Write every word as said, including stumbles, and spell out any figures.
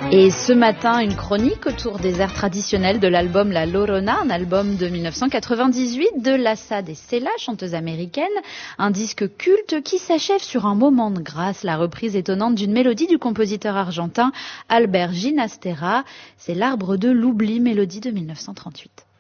Et ce matin, une chronique autour des airs traditionnels de l'album La Llorona, un album de mille neuf cent quatre-vingt-dix-huit de Lassa de Sela, chanteuse américaine. Un disque culte qui s'achève sur un moment de grâce, la reprise étonnante d'une mélodie du compositeur argentin Albert Ginastera. C'est L'Arbre de l'Oubli, mélodie de mille neuf cent trente-huit.